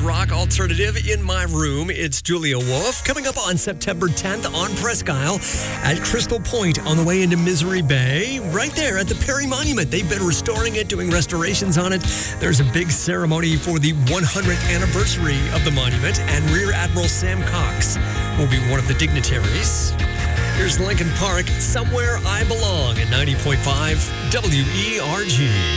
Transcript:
rock alternative in my room. It's Julia Wolf. Coming up on September 10th on Presque Isle at Crystal Point on the way into Misery Bay, right there at the Perry Monument. They've been restoring it, doing restorations on it. There's a big ceremony for the 100th anniversary of the monument, and Rear Admiral Sam Cox will be one of the dignitaries. Here's Lincoln Park, Somewhere I Belong at 90.5 WERG.